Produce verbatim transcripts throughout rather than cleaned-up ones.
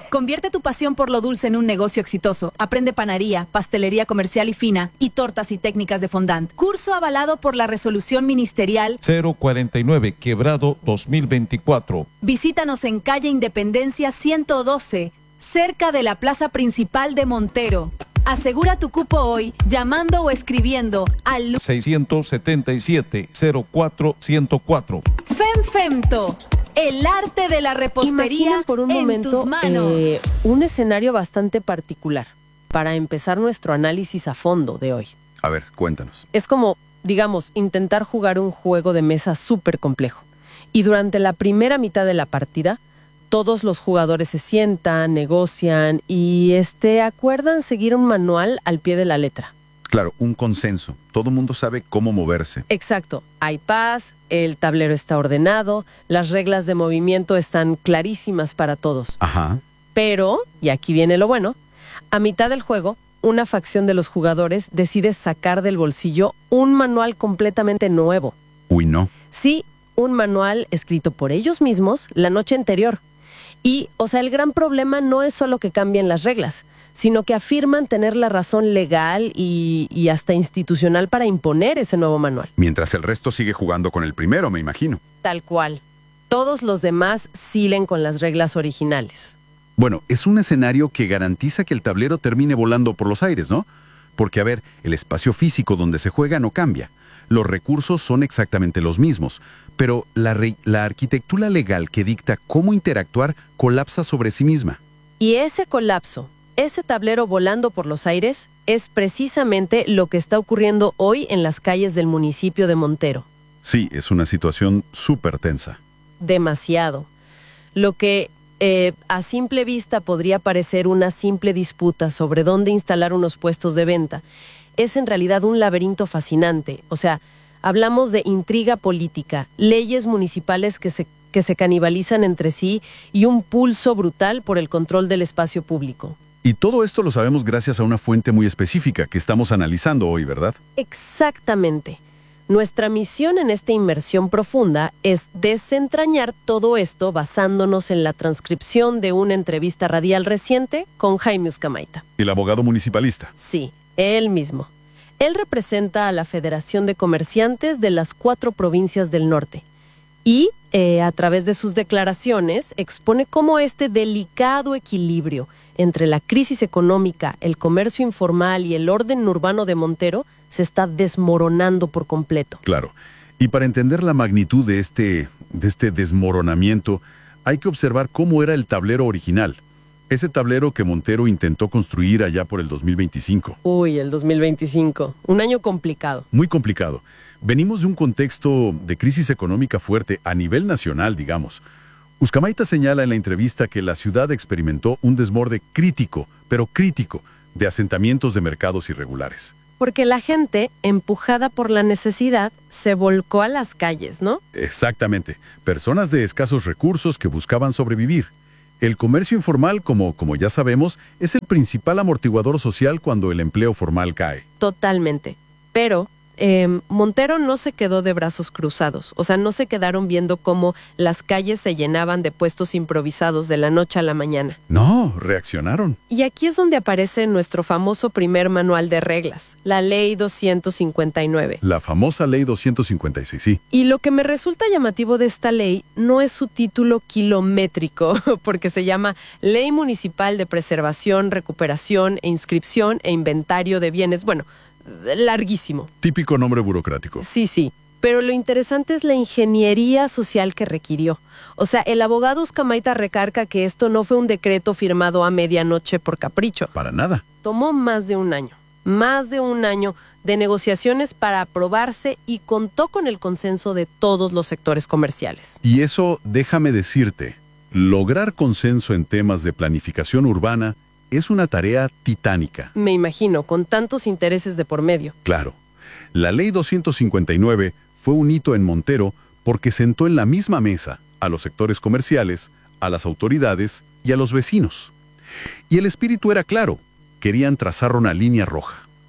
Convierte tu pasión por lo dulce en un negocio exitoso. Aprende panadería, pastelería comercial y fina y tortas y técnicas de fondant. Curso avalado por la resolución ministerial cero cuarenta y nueve Quebrado dos mil veinticuatro. Visítanos en calle Independencia ciento doce, cerca de la plaza principal de Montero. Asegura tu cupo hoy llamando o escribiendo al seiscientos setenta y siete cero cuatro ciento cuatro. FemFemto, el arte de la repostería. Imaginen por un en momento tus manos. eh, un escenario bastante particular para empezar nuestro análisis a fondo de hoy. A ver, cuéntanos. Es como, digamos, intentar jugar un juego de mesa súper complejo. Y durante la primera mitad de la partida, todos los jugadores se sientan, negocian y este, acuerdan seguir un manual al pie de la letra. Claro, un consenso. Todo el mundo sabe cómo moverse. Exacto. Hay paz, el tablero está ordenado, las reglas de movimiento están clarísimas para todos. Ajá. Pero, y aquí viene lo bueno, a mitad del juego, una facción de los jugadores decide sacar del bolsillo un manual completamente nuevo. Uy, no. Sí, un manual escrito por ellos mismos la noche anterior. Y, o sea, el gran problema no es solo que cambien las reglas, sino que afirman tener la razón legal y, y hasta institucional para imponer ese nuevo manual. Mientras el resto sigue jugando con el primero, me imagino. Tal cual. Todos los demás siguen con las reglas originales. Bueno, es un escenario que garantiza que el tablero termine volando por los aires, ¿no? Porque, a ver, el espacio físico donde se juega no cambia. Los recursos son exactamente los mismos, pero la, re- la arquitectura legal que dicta cómo interactuar colapsa sobre sí misma. Y ese colapso, ese tablero volando por los aires, es precisamente lo que está ocurriendo hoy en las calles del municipio de Montero. Sí, es una situación súper tensa. Demasiado. Lo que eh, a simple vista podría parecer una simple disputa sobre dónde instalar unos puestos de venta, es en realidad un laberinto fascinante. O sea, hablamos de intriga política, leyes municipales que se, que se canibalizan entre sí y un pulso brutal por el control del espacio público. Y todo esto lo sabemos gracias a una fuente muy específica que estamos analizando hoy, ¿verdad? Exactamente. Nuestra misión en esta inmersión profunda es desentrañar todo esto basándonos en la transcripción de una entrevista radial reciente con Jaime Uzcamaita. El abogado municipalista. Sí, él mismo. Él representa a la Federación de Comerciantes de las cuatro provincias del norte y, eh, a través de sus declaraciones, expone cómo este delicado equilibrio entre la crisis económica, el comercio informal y el orden urbano de Montero se está desmoronando por completo. Claro. Y para entender la magnitud de este, de este desmoronamiento, hay que observar cómo era el tablero original. Ese tablero que Montero intentó construir allá por el dos mil veinticinco. Uy, el dos mil veinticinco. Un año complicado. Muy complicado. Venimos de un contexto de crisis económica fuerte a nivel nacional, digamos. Uzcamaita señala en la entrevista que la ciudad experimentó un desborde crítico, pero crítico, de asentamientos de mercados irregulares. Porque la gente, empujada por la necesidad, se volcó a las calles, ¿no? Exactamente. Personas de escasos recursos que buscaban sobrevivir. El comercio informal, como, como ya sabemos, es el principal amortiguador social cuando el empleo formal cae. Totalmente. Pero eh, Montero no se quedó de brazos cruzados. O sea, no se quedaron viendo cómo las calles se llenaban de puestos improvisados de la noche a la mañana. No, reaccionaron. Y aquí es donde aparece nuestro famoso primer manual de reglas, la Ley doscientos cincuenta y nueve. La famosa Ley doscientos cincuenta y seis, sí. Y lo que me resulta llamativo de esta ley no es su título kilométrico, porque se llama Ley Municipal de Preservación, Recuperación e Inscripción e Inventario de Bienes. Bueno, larguísimo. Típico nombre burocrático. Sí, sí. Pero lo interesante es la ingeniería social que requirió. O sea, el abogado Uzcamaita recarga que esto no fue un decreto firmado a medianoche por capricho. Para nada. Tomó más de un año. Más de un año de negociaciones para aprobarse y contó con el consenso de todos los sectores comerciales. Y eso, déjame decirte, lograr consenso en temas de planificación urbana es una tarea titánica. Me imagino, con tantos intereses de por medio. Claro. La Ley doscientos cincuenta y nueve fue un hito en Montero porque sentó en la misma mesa a los sectores comerciales, a las autoridades y a los vecinos. Y el espíritu era claro. Querían trazar una línea roja.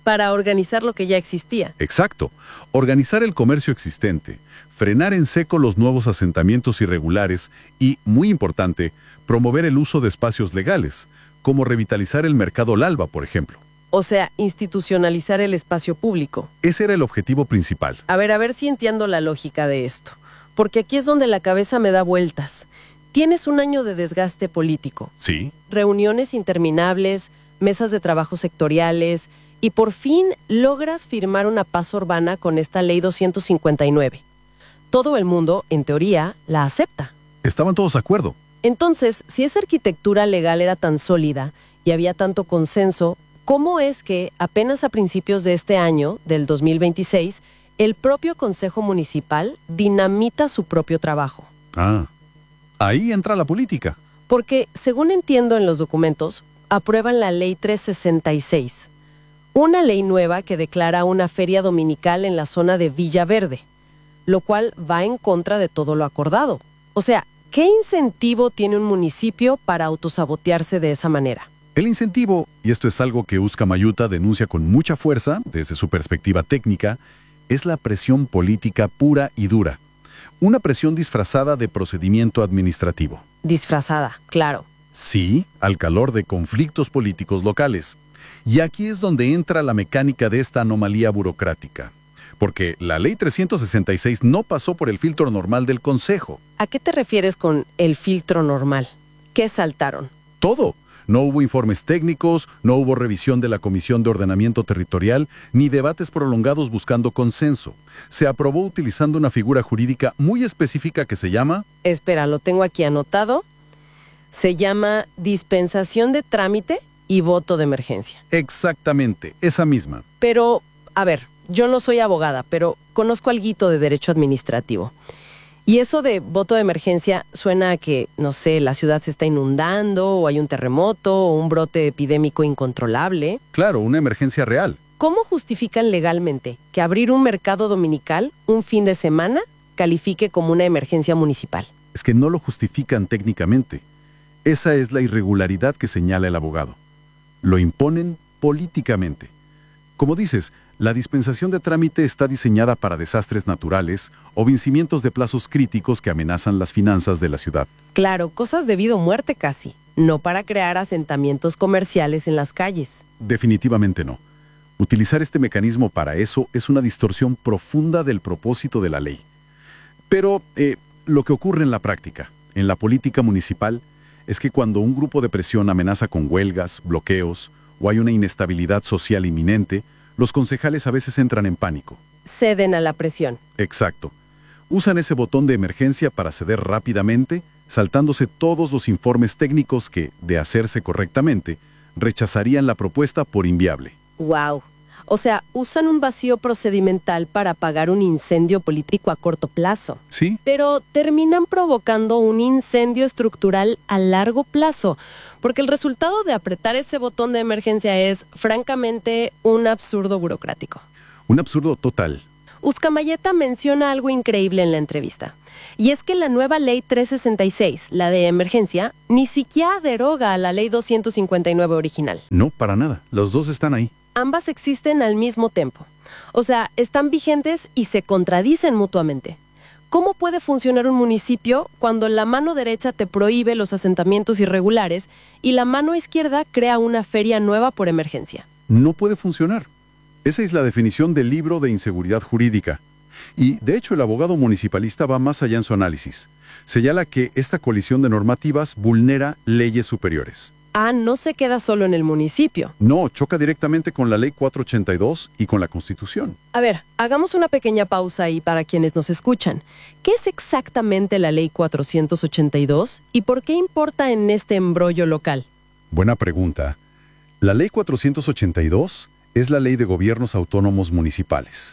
para organizar lo que ya existía. Exacto. Organizar el comercio existente, frenar en seco los nuevos asentamientos irregulares y, muy importante, promover el uso de espacios legales, como revitalizar el mercado Lalba, por ejemplo. O sea, institucionalizar el espacio público. Ese era el objetivo principal. A ver, a ver si entiendo la lógica de esto. Porque aquí es donde la cabeza me da vueltas. Tienes un año de desgaste político. Sí. Reuniones interminables, mesas de trabajo sectoriales, y por fin logras firmar una paz urbana con esta ley doscientos cincuenta y nueve. Todo el mundo, en teoría, la acepta. Estaban todos de acuerdo. Entonces, si esa arquitectura legal era tan sólida y había tanto consenso, ¿cómo es que apenas a principios de este año, del dos mil veintiséis, el propio Consejo Municipal dinamita su propio trabajo? Ah, ahí entra la política. Porque, según entiendo en los documentos, aprueban la Ley trescientos sesenta y seis, una ley nueva que declara una feria dominical en la zona de Villa Verde, lo cual va en contra de todo lo acordado. O sea, ¿qué incentivo tiene un municipio para autosabotearse de esa manera? El incentivo, y esto es algo que Uzca Mayuta denuncia con mucha fuerza desde su perspectiva técnica, es la presión política pura y dura. Una presión disfrazada de procedimiento administrativo. Disfrazada, claro. Sí, al calor de conflictos políticos locales. Y aquí es donde entra la mecánica de esta anomalía burocrática. Porque la Ley trescientos sesenta y seis no pasó por el filtro normal del Consejo. ¿A qué te refieres con el filtro normal? ¿Qué saltaron? Todo. No hubo informes técnicos, no hubo revisión de la Comisión de Ordenamiento Territorial, ni debates prolongados buscando consenso. Se aprobó utilizando una figura jurídica muy específica que se llama... Espera, lo tengo aquí anotado. Se llama dispensación de trámite y voto de emergencia. Exactamente, esa misma. Pero, a ver, yo no soy abogada, pero conozco alguito de derecho administrativo. Y eso de voto de emergencia suena a que, no sé, la ciudad se está inundando, o hay un terremoto, o un brote epidémico incontrolable. Claro, una emergencia real. ¿Cómo justifican legalmente que abrir un mercado dominical un fin de semana califique como una emergencia municipal? Es que no lo justifican técnicamente. Esa es la irregularidad que señala el abogado. Lo imponen políticamente. Como dices, la dispensación de trámite está diseñada para desastres naturales o vencimientos de plazos críticos que amenazan las finanzas de la ciudad. Claro, cosas de vida o muerte casi, no para crear asentamientos comerciales en las calles. Definitivamente no. Utilizar este mecanismo para eso es una distorsión profunda del propósito de la ley. Pero eh, lo que ocurre en la práctica, en la política municipal, es que cuando un grupo de presión amenaza con huelgas, bloqueos o hay una inestabilidad social inminente, los concejales a veces entran en pánico. Ceden a la presión. Exacto. Usan ese botón de emergencia para ceder rápidamente, saltándose todos los informes técnicos que, de hacerse correctamente, rechazarían la propuesta por inviable. ¡Wow! O sea, usan un vacío procedimental para apagar un incendio político a corto plazo. Sí. Pero terminan provocando un incendio estructural a largo plazo, porque el resultado de apretar ese botón de emergencia es, francamente, un absurdo burocrático. Un absurdo total. Uzca Mayuta menciona algo increíble en la entrevista. Y es que la nueva ley trescientos sesenta y seis, la de emergencia, ni siquiera deroga a la ley doscientos cincuenta y nueve original. No, para nada. Los dos están ahí. Ambas existen al mismo tiempo. O sea, están vigentes y se contradicen mutuamente. ¿Cómo puede funcionar un municipio cuando la mano derecha te prohíbe los asentamientos irregulares y la mano izquierda crea una feria nueva por emergencia? No puede funcionar. Esa es la definición del libro de inseguridad jurídica. Y, de hecho, el abogado municipalista va más allá en su análisis. Señala que esta colisión de normativas vulnera leyes superiores. Ah, no se queda solo en el municipio. No, choca directamente con la ley cuatrocientos ochenta y dos y con la Constitución. A ver, hagamos una pequeña pausa ahí para quienes nos escuchan. ¿Qué es exactamente la ley cuatrocientos ochenta y dos y por qué importa en este embrollo local? Buena pregunta. La ley cuatrocientos ochenta y dos es la ley de gobiernos autónomos municipales.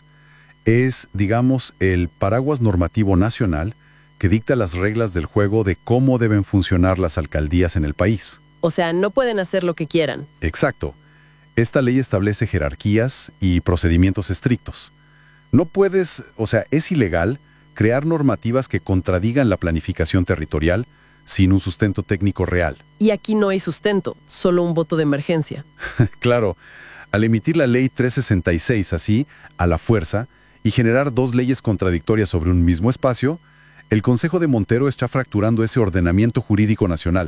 Es, digamos, el paraguas normativo nacional que dicta las reglas del juego de cómo deben funcionar las alcaldías en el país. O sea, no pueden hacer lo que quieran. Exacto. Esta ley establece jerarquías y procedimientos estrictos. No puedes, o sea, es ilegal crear normativas que contradigan la planificación territorial sin un sustento técnico real. Y aquí no hay sustento, solo un voto de emergencia. Claro, Al emitir la ley trescientos sesenta y seis así, a la fuerza, y generar dos leyes contradictorias sobre un mismo espacio, el Consejo de Montero está fracturando ese ordenamiento jurídico nacional.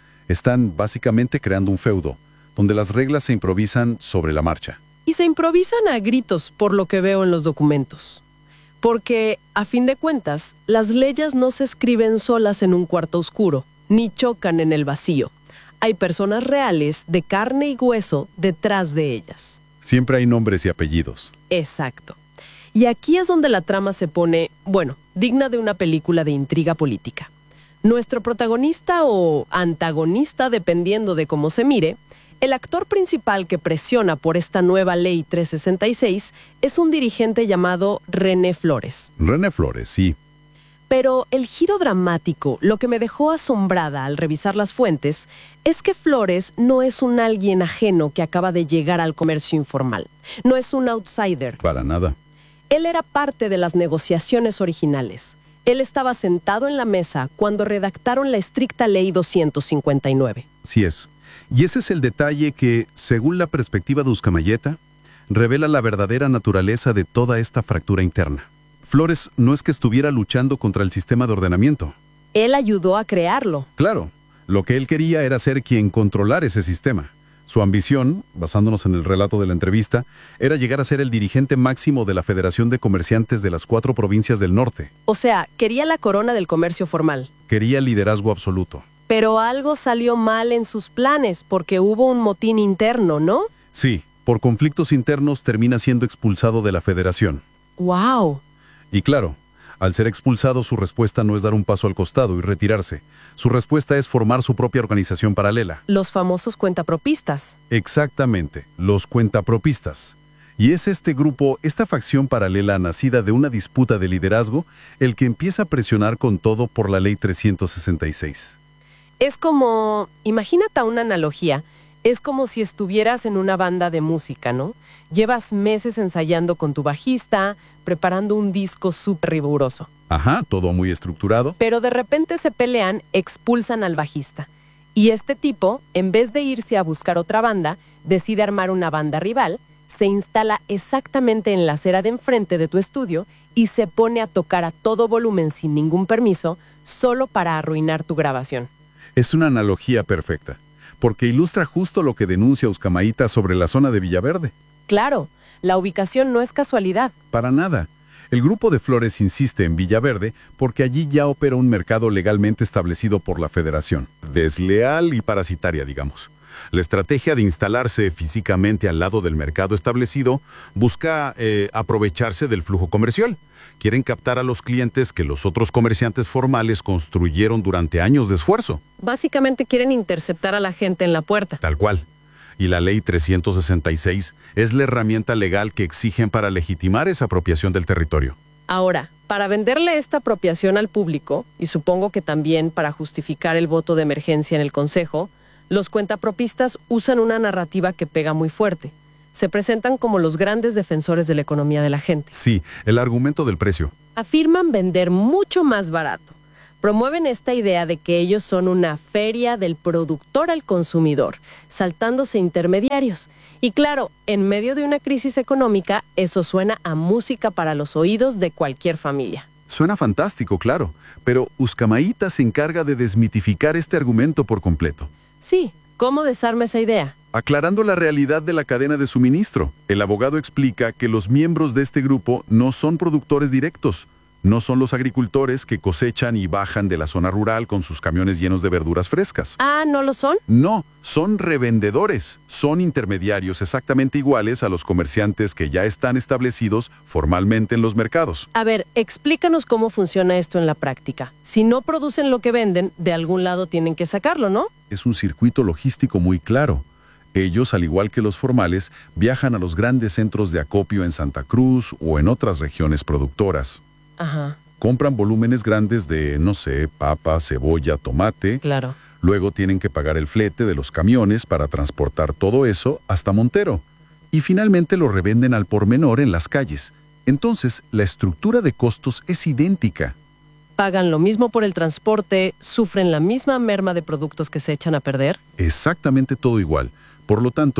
Están básicamente creando un feudo, donde las reglas se improvisan sobre la marcha. Y se improvisan a gritos, por lo que veo en los documentos. Porque, a fin de cuentas, las leyes no se escriben solas en un cuarto oscuro, ni chocan en el vacío. Hay personas reales, de carne y hueso, detrás de ellas. Siempre hay nombres y apellidos. Exacto. Y aquí es donde la trama se pone, bueno, digna de una película de intriga política. Nuestro protagonista o antagonista, dependiendo de cómo se mire, el actor principal que presiona por esta nueva ley trescientos sesenta y seis es un dirigente llamado René Flores. René Flores, sí. Pero el giro dramático, lo que me dejó asombrada al revisar las fuentes, es que Flores no es un alguien ajeno que acaba de llegar al comercio informal. No es un outsider. Para nada. Él era parte de las negociaciones originales. Él estaba sentado en la mesa cuando redactaron la estricta ley doscientos cincuenta y nueve. Sí es. Y ese es el detalle que, según la perspectiva de Uskamayeta, revela la verdadera naturaleza de toda esta fractura interna. Flores no es que estuviera luchando contra el sistema de ordenamiento. Él ayudó a crearlo. Claro, lo que él quería era ser quien controlara ese sistema. Su ambición, basándonos en el relato de la entrevista, era llegar a ser el dirigente máximo de la Federación de Comerciantes de las cuatro provincias del norte. O sea, quería la corona del comercio formal. Quería liderazgo absoluto. Pero algo salió mal en sus planes porque hubo un motín interno, ¿no? Sí, por conflictos internos termina siendo expulsado de la Federación. ¡Wow! Y claro, al ser expulsado su respuesta no es dar un paso al costado y retirarse. Su respuesta es formar su propia organización paralela. Los famosos cuentapropistas. Exactamente, los cuentapropistas. Y es este grupo, esta facción paralela nacida de una disputa de liderazgo, el que empieza a presionar con todo por la ley trescientos sesenta y seis. Es como, imagínate una analogía, es como si estuvieras en una banda de música, ¿no? Llevas meses ensayando con tu bajista, preparando un disco súper riguroso. Ajá, todo muy estructurado. Pero de repente se pelean, expulsan al bajista. Y este tipo, en vez de irse a buscar otra banda, decide armar una banda rival, se instala exactamente en la acera de enfrente de tu estudio y se pone a tocar a todo volumen sin ningún permiso, solo para arruinar tu grabación. Es una analogía perfecta, porque ilustra justo lo que denuncia Uskamayeta sobre la zona de Villaverde. Claro, la ubicación no es casualidad. Para nada. El grupo de Flores insiste en Villaverde porque allí ya opera un mercado legalmente establecido por la Federación. Desleal y parasitaria, digamos. La estrategia de instalarse físicamente al lado del mercado establecido busca eh, aprovecharse del flujo comercial. Quieren captar a los clientes que los otros comerciantes formales construyeron durante años de esfuerzo. Básicamente quieren interceptar a la gente en la puerta. Tal cual. Y la ley trescientos sesenta y seis es la herramienta legal que exigen para legitimar esa apropiación del territorio. Ahora, para venderle esta apropiación al público, y supongo que también para justificar el voto de emergencia en el Consejo, los cuentapropistas usan una narrativa que pega muy fuerte. Se presentan como los grandes defensores de la economía de la gente. Sí, el argumento del precio. Afirman vender mucho más barato. Promueven esta idea de que ellos son una feria del productor al consumidor, saltándose intermediarios. Y claro, en medio de una crisis económica, eso suena a música para los oídos de cualquier familia. Suena fantástico, claro, pero Uskamayeta se encarga de desmitificar este argumento por completo. Sí, ¿cómo desarma esa idea? Aclarando la realidad de la cadena de suministro, el abogado explica que los miembros de este grupo no son productores directos. No son los agricultores que cosechan y bajan de la zona rural con sus camiones llenos de verduras frescas. Ah, ¿no lo son? No, son revendedores. Son intermediarios exactamente iguales a los comerciantes que ya están establecidos formalmente en los mercados. A ver, explícanos cómo funciona esto en la práctica. Si no producen lo que venden, de algún lado tienen que sacarlo, ¿no? Es un circuito logístico muy claro. Ellos, al igual que los formales, viajan a los grandes centros de acopio en Santa Cruz o en otras regiones productoras. Ajá. Compran volúmenes grandes de, no sé, papa, cebolla, tomate. Claro. Luego tienen que pagar el flete de los camiones para transportar todo eso hasta Montero. Y finalmente lo revenden al por menor en las calles. Entonces, la estructura de costos es idéntica. Pagan lo mismo por el transporte, sufren la misma merma de productos que se echan a perder. Exactamente todo igual. Por lo tanto,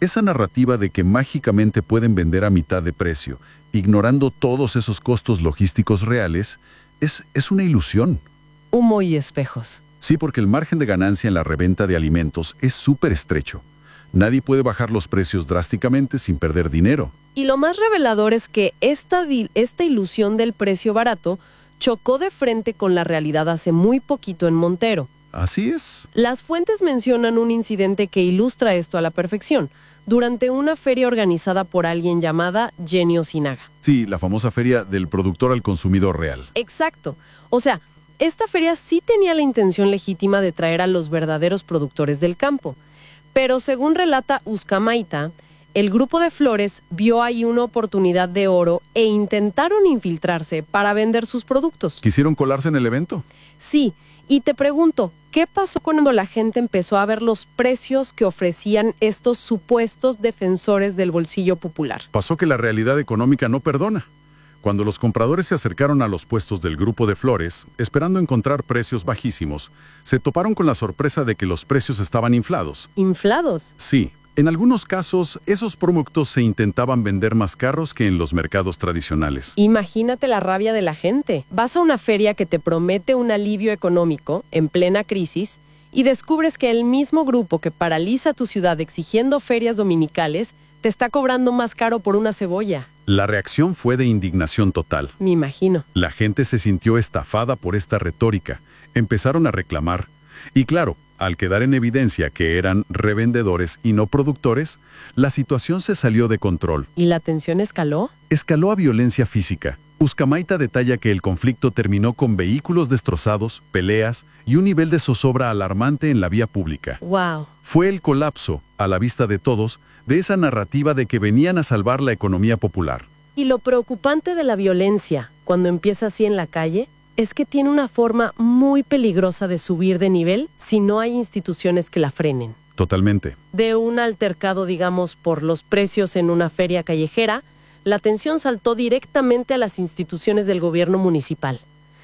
Esa narrativa de que mágicamente pueden vender a mitad de precio, ignorando todos esos costos logísticos reales, es, es una ilusión. Humo y espejos. Sí, porque el margen de ganancia en la reventa de alimentos es súper estrecho. Nadie puede bajar los precios drásticamente sin perder dinero. Y lo más revelador es que esta, esta ilusión del precio barato chocó de frente con la realidad hace muy poquito en Montero. Así es. Las fuentes mencionan un incidente que ilustra esto a la perfección, durante una feria organizada por alguien llamada Jenny Osinaga. Sí, la famosa feria del productor al consumidor real. Exacto. O sea, esta feria sí tenía la intención legítima de traer a los verdaderos productores del campo. Pero según relata Uskamaita, el grupo de Flores vio ahí una oportunidad de oro e intentaron infiltrarse para vender sus productos. ¿Quisieron colarse en el evento? Sí, y te pregunto, ¿qué pasó cuando la gente empezó a ver los precios que ofrecían estos supuestos defensores del bolsillo popular? Pasó que la realidad económica no perdona. Cuando los compradores se acercaron a los puestos del grupo de Flores, esperando encontrar precios bajísimos, se toparon con la sorpresa de que los precios estaban inflados. ¿Inflados? Sí. En algunos casos, esos productos se intentaban vender más caros que en los mercados tradicionales. Imagínate la rabia de la gente. Vas a una feria que te promete un alivio económico en plena crisis y descubres que el mismo grupo que paraliza tu ciudad exigiendo ferias dominicales te está cobrando más caro por una cebolla. La reacción fue de indignación total. Me imagino. La gente se sintió estafada por esta retórica. Empezaron a reclamar. Y claro, al quedar en evidencia que eran revendedores y no productores, la situación se salió de control. ¿Y la tensión escaló? Escaló a violencia física. Uskamaita detalla que el conflicto terminó con vehículos destrozados, peleas y un nivel de zozobra alarmante en la vía pública. ¡Wow! Fue el colapso, a la vista de todos, de esa narrativa de que venían a salvar la economía popular. Y lo preocupante de la violencia, cuando empieza así en la calle, es que tiene una forma muy peligrosa de subir de nivel si no hay instituciones que la frenen. Totalmente. De un altercado, digamos, por los precios en una feria callejera, la atención saltó directamente a las instituciones del gobierno municipal.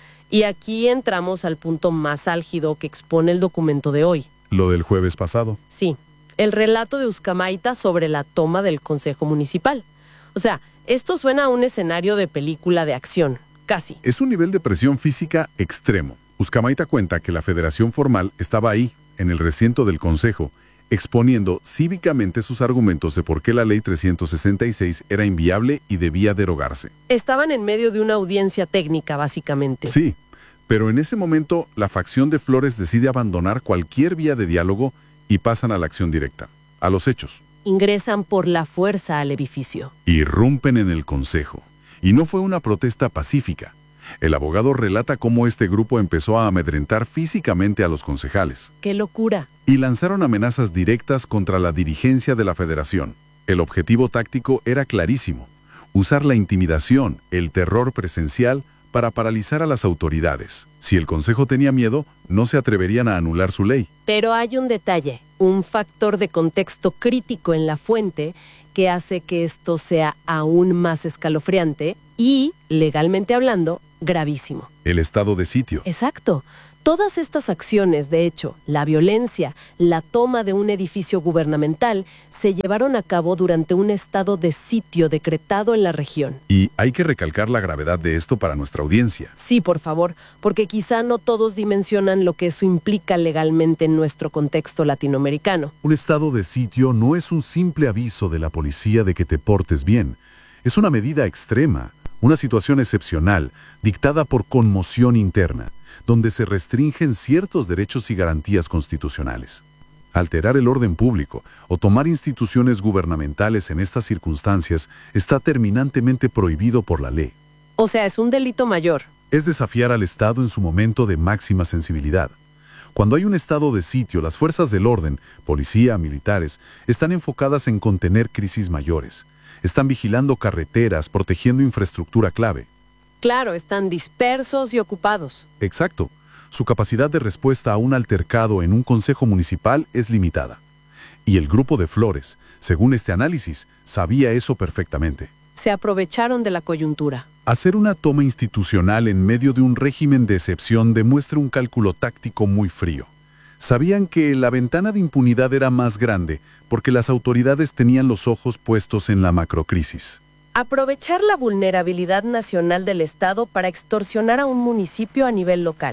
Y aquí entramos al punto más álgido que expone el documento de hoy. Lo del jueves pasado. Sí, el relato de Uskamaita sobre la toma del Consejo Municipal. O sea, esto suena a un escenario de película de acción, casi. Es un nivel de presión física extremo. Uskamaita cuenta que la federación formal estaba ahí, en el recinto del Consejo, exponiendo cívicamente sus argumentos de por qué la ley trescientos sesenta y seis era inviable y debía derogarse. Estaban en medio de una audiencia técnica, básicamente. Sí, pero en ese momento la facción de Flores decide abandonar cualquier vía de diálogo y pasan a la acción directa, a los hechos. Ingresan por la fuerza al edificio. Irrumpen en el Consejo. Y no fue una protesta pacífica. El abogado relata cómo este grupo empezó a amedrentar físicamente a los concejales. ¡Qué locura! Y lanzaron amenazas directas contra la dirigencia de la federación. El objetivo táctico era clarísimo: usar la intimidación, el terror presencial, para paralizar a las autoridades. Si el Consejo tenía miedo, no se atreverían a anular su ley. Pero hay un detalle, un factor de contexto crítico en la fuente que hace que esto sea aún más escalofriante y, legalmente hablando, gravísimo. El estado de sitio. Exacto. Todas estas acciones, de hecho, la violencia, la toma de un edificio gubernamental, se llevaron a cabo durante un estado de sitio decretado en la región. Y hay que recalcar la gravedad de esto para nuestra audiencia. Sí, por favor, porque quizá no todos dimensionan lo que eso implica legalmente en nuestro contexto latinoamericano. Un estado de sitio no es un simple aviso de la policía de que te portes bien. Es una medida extrema, una situación excepcional, dictada por conmoción interna, donde se restringen ciertos derechos y garantías constitucionales. Alterar el orden público o tomar instituciones gubernamentales en estas circunstancias está terminantemente prohibido por la ley. O sea, es un delito mayor. Es desafiar al Estado en su momento de máxima sensibilidad. Cuando hay un estado de sitio, las fuerzas del orden, policía, militares, están enfocadas en contener crisis mayores. Están vigilando carreteras, protegiendo infraestructura clave. Claro, están dispersos y ocupados. Exacto. Su capacidad de respuesta a un altercado en un consejo municipal es limitada. Y el grupo de Flores, según este análisis, sabía eso perfectamente. Se aprovecharon de la coyuntura. Hacer una toma institucional en medio de un régimen de excepción demuestra un cálculo táctico muy frío. Sabían que la ventana de impunidad era más grande porque las autoridades tenían los ojos puestos en la macrocrisis. Aprovechar la vulnerabilidad nacional del Estado para extorsionar a un municipio a nivel local.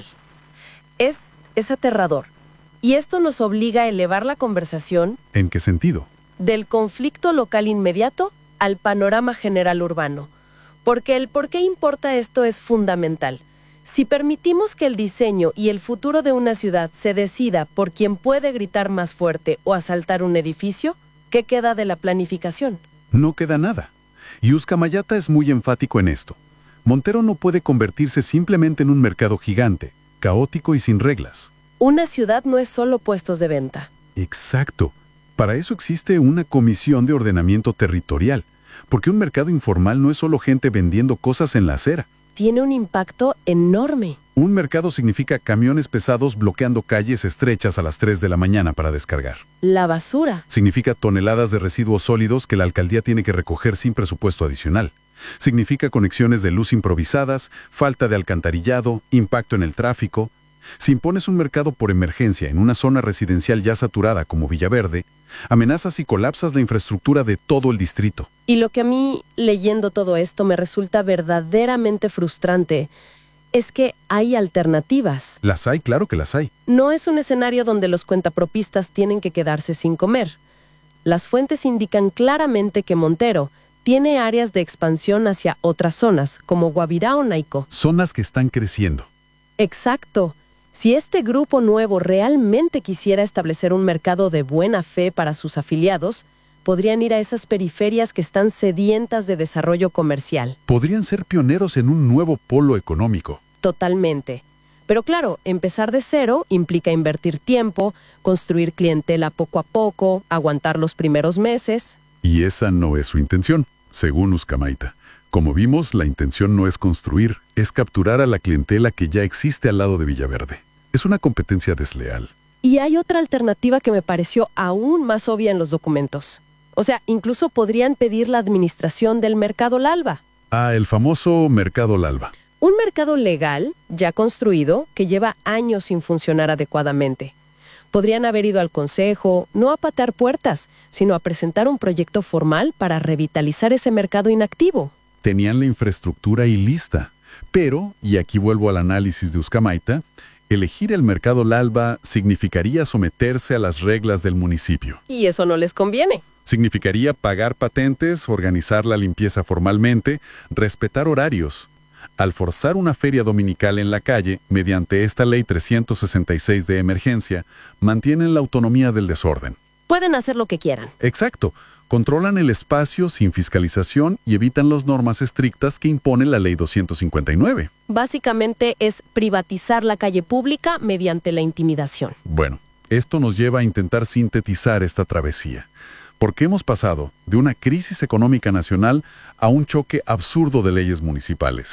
Es, es aterrador. Y esto nos obliga a elevar la conversación. ¿En qué sentido? Del conflicto local inmediato al panorama general urbano. Porque el por qué importa esto es fundamental. Si permitimos que el diseño y el futuro de una ciudad se decida por quien puede gritar más fuerte o asaltar un edificio, ¿qué queda de la planificación? No queda nada. Y Uskamayata es muy enfático en esto. Montero no puede convertirse simplemente en un mercado gigante, caótico y sin reglas. Una ciudad no es solo puestos de venta. Exacto. Para eso existe una comisión de ordenamiento territorial, porque un mercado informal no es solo gente vendiendo cosas en la acera. Tiene un impacto enorme. Un mercado significa camiones pesados bloqueando calles estrechas a las tres de la mañana para descargar. La basura. Significa toneladas de residuos sólidos que la alcaldía tiene que recoger sin presupuesto adicional. Significa conexiones de luz improvisadas, falta de alcantarillado, impacto en el tráfico. Si impones un mercado por emergencia en una zona residencial ya saturada como Villaverde, amenazas y colapsas la infraestructura de todo el distrito. Y lo que a mí, leyendo todo esto, me resulta verdaderamente frustrante es que hay alternativas. Las hay, claro que las hay. No es un escenario donde los cuentapropistas tienen que quedarse sin comer. Las fuentes indican claramente que Montero tiene áreas de expansión hacia otras zonas, como Guavirá o Naico. Zonas que están creciendo. Exacto. Si este grupo nuevo realmente quisiera establecer un mercado de buena fe para sus afiliados, podrían ir a esas periferias que están sedientas de desarrollo comercial. Podrían ser pioneros en un nuevo polo económico. Totalmente. Pero claro, empezar de cero implica invertir tiempo, construir clientela poco a poco, aguantar los primeros meses. Y esa no es su intención, según Uskamaita. Como vimos, la intención no es construir, es capturar a la clientela que ya existe al lado de Villaverde. Es una competencia desleal. Y hay otra alternativa que me pareció aún más obvia en los documentos. O sea, incluso podrían pedir la administración del Mercado Lalba. Ah, el famoso Mercado Lalba. Un mercado legal, ya construido, que lleva años sin funcionar adecuadamente. Podrían haber ido al consejo, no a patear puertas, sino a presentar un proyecto formal para revitalizar ese mercado inactivo. Tenían la infraestructura ahí lista. Pero, y aquí vuelvo al análisis de Uskamaita, elegir el Mercado Lalba significaría someterse a las reglas del municipio. Y eso no les conviene. Significaría pagar patentes, organizar la limpieza formalmente, respetar horarios. Al forzar una feria dominical en la calle, mediante esta ley trescientos sesenta y seis de emergencia, mantienen la autonomía del desorden. Pueden hacer lo que quieran. Exacto. Controlan el espacio sin fiscalización y evitan las normas estrictas que impone la ley doscientos cincuenta y nueve. Básicamente es privatizar la calle pública mediante la intimidación. Bueno, esto nos lleva a intentar sintetizar esta travesía. Porque hemos pasado de una crisis económica nacional a un choque absurdo de leyes municipales.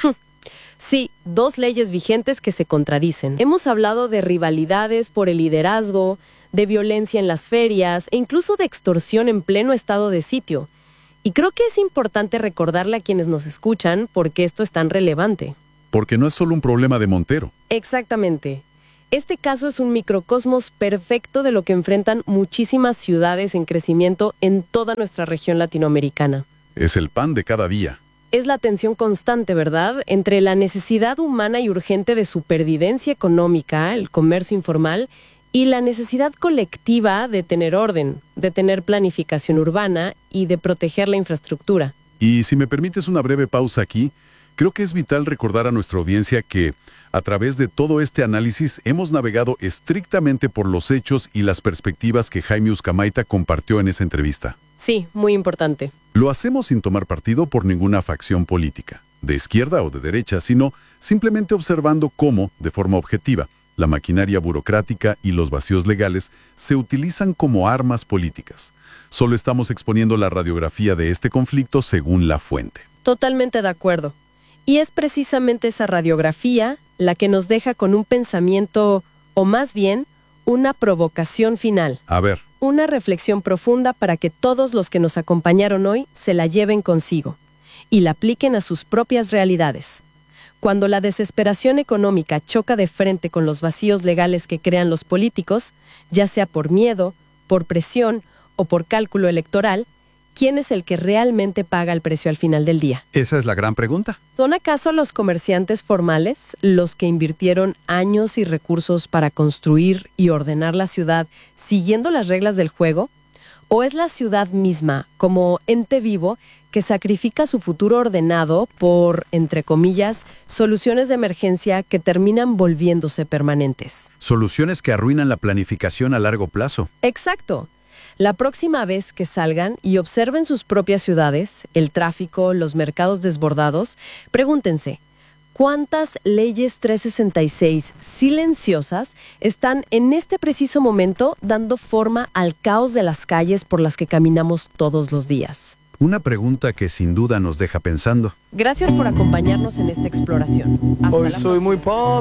Sí, dos leyes vigentes que se contradicen. Hemos hablado de rivalidades por el liderazgo, de violencia en las ferias e incluso de extorsión en pleno estado de sitio. Y creo que es importante recordarle a quienes nos escuchan por qué esto es tan relevante. Porque no es solo un problema de Montero. Exactamente. Este caso es un microcosmos perfecto de lo que enfrentan muchísimas ciudades en crecimiento en toda nuestra región latinoamericana. Es el pan de cada día. Es la tensión constante, ¿verdad?, entre la necesidad humana y urgente de supervivencia económica, el comercio informal, y la necesidad colectiva de tener orden, de tener planificación urbana y de proteger la infraestructura. Y si me permites una breve pausa aquí, creo que es vital recordar a nuestra audiencia que, a través de todo este análisis, hemos navegado estrictamente por los hechos y las perspectivas que Jaime Uskamaita compartió en esa entrevista. Sí, muy importante. Lo hacemos sin tomar partido por ninguna facción política, de izquierda o de derecha, sino simplemente observando cómo, de forma objetiva, la maquinaria burocrática y los vacíos legales se utilizan como armas políticas. Solo estamos exponiendo la radiografía de este conflicto según la fuente. Totalmente de acuerdo. Y es precisamente esa radiografía la que nos deja con un pensamiento, o más bien, una provocación final. A ver. Una reflexión profunda para que todos los que nos acompañaron hoy se la lleven consigo y la apliquen a sus propias realidades. Cuando la desesperación económica choca de frente con los vacíos legales que crean los políticos, ya sea por miedo, por presión o por cálculo electoral, ¿quién es el que realmente paga el precio al final del día? Esa es la gran pregunta. ¿Son acaso los comerciantes formales los que invirtieron años y recursos para construir y ordenar la ciudad siguiendo las reglas del juego? ¿O es la ciudad misma, como ente vivo, que sacrifica su futuro ordenado por, entre comillas, soluciones de emergencia que terminan volviéndose permanentes? Soluciones que arruinan la planificación a largo plazo. Exacto. La próxima vez que salgan y observen sus propias ciudades, el tráfico, los mercados desbordados, pregúntense, ¿cuántas leyes trescientos sesenta y seis silenciosas están en este preciso momento dando forma al caos de las calles por las que caminamos todos los días? Una pregunta que sin duda nos deja pensando. Gracias por acompañarnos en esta exploración. Hasta Hoy la soy próxima. muy pobre.